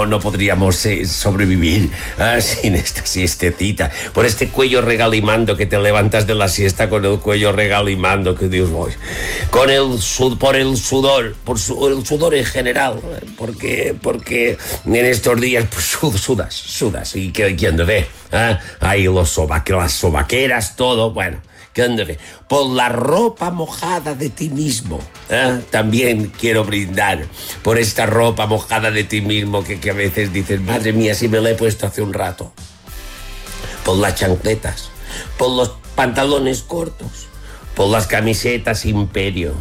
no podríamos sobrevivir sin esta siestecita. Por este cuello regalimando que te levantas de la siesta con el cuello regalimando, que Dios voy. Por el sudor en general, porque en estos días pues, sudas. ¿Y quién te ve? Ahí las sobaqueras, todo, bueno. Por la ropa mojada de ti mismo. También quiero brindar por esta ropa mojada de ti mismo que a veces dices, madre mía, si me la he puesto hace un rato. Por las chancletas, por los pantalones cortos, por las camisetas Imperio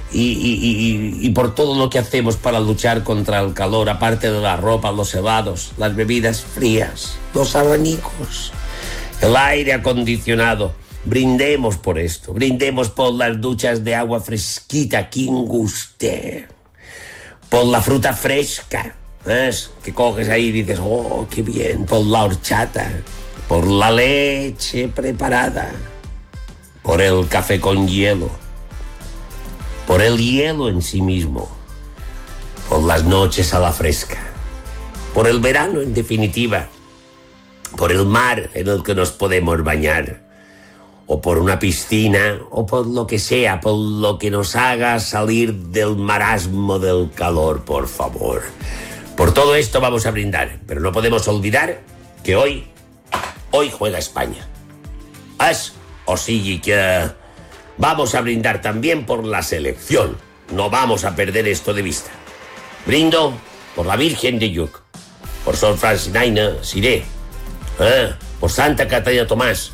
y por todo lo que hacemos para luchar contra el calor, aparte de la ropa, los helados, las bebidas frías, los abanicos, el aire acondicionado. Brindemos por esto, brindemos por las duchas de agua fresquita que guste, por la fruta fresca, ¿ves? Que coges ahí y dices, oh, qué bien, por la horchata, por la leche preparada, por el café con hielo, por el hielo en sí mismo, por las noches a la fresca, por el verano en definitiva, por el mar en el que nos podemos bañar, o por una piscina, o por lo que sea, por lo que nos haga salir del marasmo del calor, por favor. Por todo esto vamos a brindar, pero no podemos olvidar que hoy juega España. O sigui que vamos a brindar también por la selección. No vamos a perder esto de vista. Brindo por la Virgen de Lluc, por Sor Francinaina Siré, por Santa Catalina Tomás,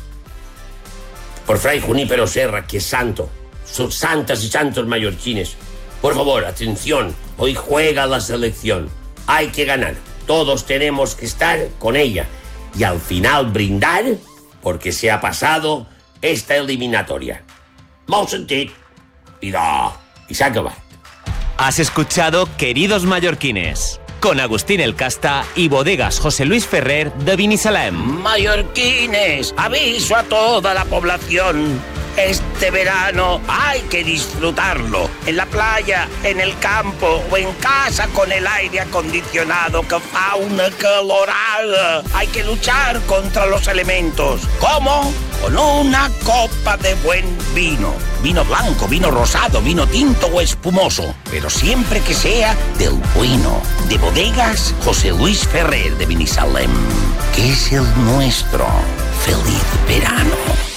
por Fray Junípero Serra, que es santo. Son santas y santos mallorquines. Por favor, atención, hoy juega la selección. Hay que ganar. Todos tenemos que estar con ella. Y al final brindar porque se ha pasado esta eliminatoria. Molt sentit. Y se ha acabado. Has escuchado Queridos Mallorquines, con Agustín El Casta y Bodegas José Luis Ferrer de Binissalem. Mallorquines, aviso a toda la población. Este verano hay que disfrutarlo. En la playa, en el campo o en casa con el aire acondicionado que fa una calorada. Hay que luchar contra los elementos. ¿Cómo? Con una copa de buen vino. Vino blanco, vino rosado, vino tinto o espumoso. Pero siempre que sea del bueno. De Bodegas José Luis Ferrer de Binissalem, que es el nuestro. Feliz verano.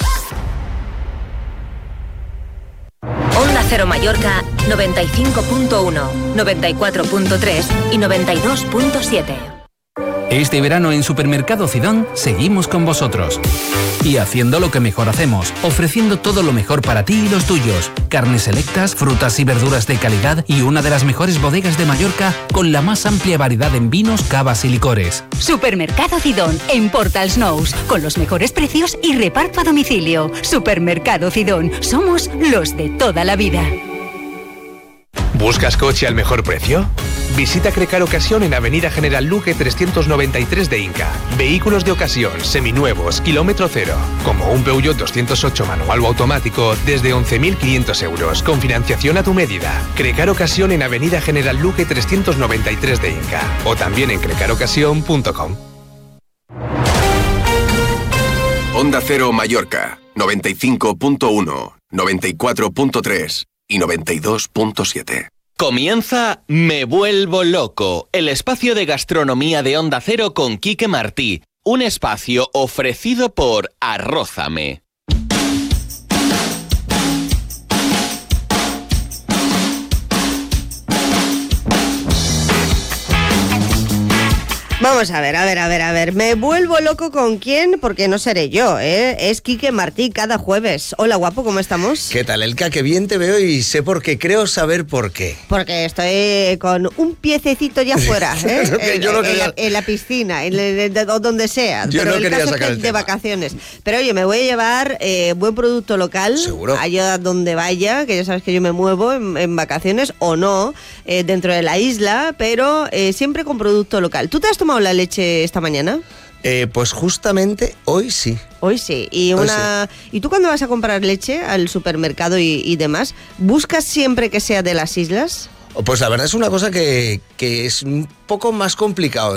Onda Cero Mallorca 95.1, 94.3 y 92.7. Este verano en Supermercado Cidón seguimos con vosotros y haciendo lo que mejor hacemos, ofreciendo todo lo mejor para ti y los tuyos. Carnes selectas, frutas y verduras de calidad y una de las mejores bodegas de Mallorca con la más amplia variedad en vinos, cavas y licores. Supermercado Cidón en Portals Nous, con los mejores precios y reparto a domicilio. Supermercado Cidón, somos los de toda la vida. ¿Buscas coche al mejor precio? Visita Crecar Ocasión en Avenida General Luque 393 de Inca. Vehículos de ocasión, seminuevos, kilómetro cero, como un Peugeot 208 manual o automático, desde 11.500 euros, con financiación a tu medida. Crecar Ocasión en Avenida General Luque 393 de Inca, o también en crecarocasión.com. Onda Cero Mallorca, 95.1, 94.3 y 92.7. Comienza Me Vuelvo Loco, el espacio de gastronomía de Onda Cero con Quique Martí. Un espacio ofrecido por Arrózame. Vamos a ver. ¿Me vuelvo loco con quién? Porque no seré yo, ¿eh? Es Quique Martí cada jueves. Hola, guapo, ¿cómo estamos? ¿Qué tal, Elka? Qué bien te veo y sé por qué. Creo saber por qué. Porque estoy con un piececito ya fuera, ¿eh? Yo no quería... en la piscina, o donde sea. Yo pero no quería caso sacar el de tema. Vacaciones. Pero oye, me voy a llevar buen producto local. Seguro. Allá donde vaya, que ya sabes que yo me muevo en vacaciones o no, dentro de la isla, pero siempre con producto local. ¿Tú te has tomado la leche esta mañana? Pues justamente hoy sí. Hoy sí. ¿Y tú cuando vas a comprar leche al supermercado y demás, buscas siempre que sea de las islas? Pues la verdad es una cosa que es un poco más complicado